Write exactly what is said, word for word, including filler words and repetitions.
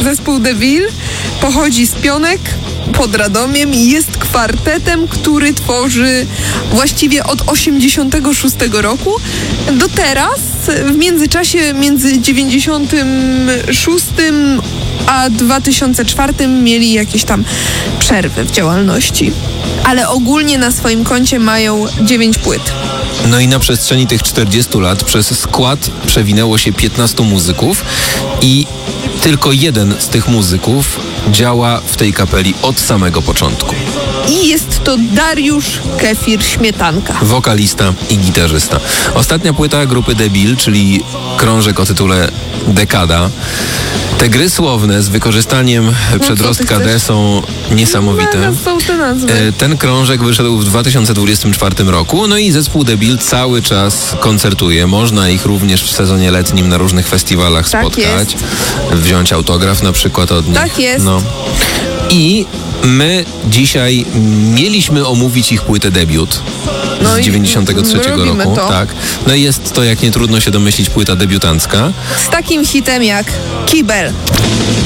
Zespół The Bill pochodzi z Pionek pod Radomiem i jest kwartetem, który tworzy właściwie od osiemdziesiątego szóstego roku do teraz. W międzyczasie między dziewięćdziesiątym szóstym a dwa tysiące czwartym mieli jakieś tam przerwy w działalności. Ale ogólnie na swoim koncie mają dziewięć płyt. No i na przestrzeni tych czterdziestu lat przez skład przewinęło się piętnastu muzyków i tylko jeden z tych muzyków działa w tej kapeli od samego początku. I jest to Dariusz Kefir Śmietanka. Wokalista i gitarzysta. Ostatnia płyta grupy The Bill, czyli krążek o tytule Dekada. Te gry słowne z wykorzystaniem no, przedrostka D są niesamowite. Mega są te nazwy. Ten krążek wyszedł w dwa tysiące dwudziestym czwartym roku, no i zespół The Bill cały czas koncertuje. Można ich również w sezonie letnim na różnych festiwalach tak spotkać. Jest. Wziąć autograf na przykład od nich. Tak jest. No. I my dzisiaj mieliśmy omówić ich płytę debiut no z dziewięćdziesiątego trzeciego roku. To. Tak. No i jest to, jak nie trudno się domyślić, płyta debiutancka. Z takim hitem jak Kibel.